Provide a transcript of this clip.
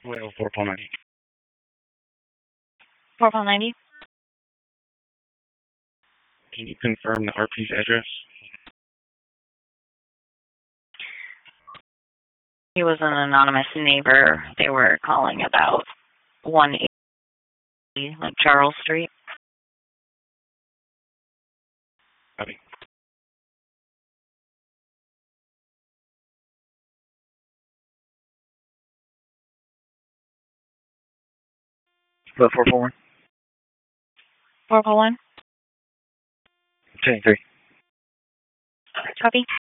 Well, 4.90. 4.90. Can you confirm the RP's address? He was an anonymous neighbor. They were calling about 180, like Charles Street. Copy. About 441. 441. 10-3. Copy.